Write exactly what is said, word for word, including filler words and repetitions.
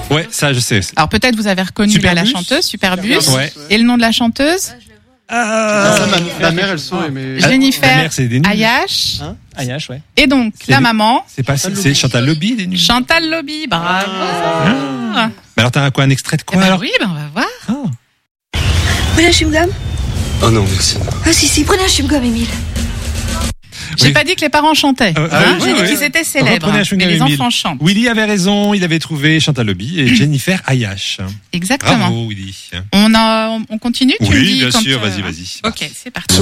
Ouais, ça je sais. Alors peut-être vous avez reconnu là, la Superbus. chanteuse, Superbus. Ouais. Et le nom de la chanteuse? Ah, Ça, ma, ma mère, elle saurait, mais. Ma Jennifer mère, c'est des nuls. Ayache. Hein Ayache, ouais. Et donc, C'est la des- maman, C'est pas c'est Chantal Lobby des nuls. Chantal Lobby. Bravo. Ah. Mais alors t'as quoi, un extrait de Eh quoi ben alors? oui, ben on va voir. Ah. Prenez un chewing-gum. Oh non, merci. Ah si, si, prenez un chewing-gum, Émile. J'ai Oui. pas dit que les parents chantaient. Ah, hein, ah oui, J'ai oui, dit oui. qu'ils étaient célèbres. Reprenez un Mais chewing-gum, les Émile. enfants chantent. Willy avait raison, il avait trouvé Chantal Lobby et Jennifer Ayache. Exactement. Bravo Willy. On, a, on continue, tu me Oui, dis bien quand, sûr, euh, vas-y, vas-y. Ok, c'est parti.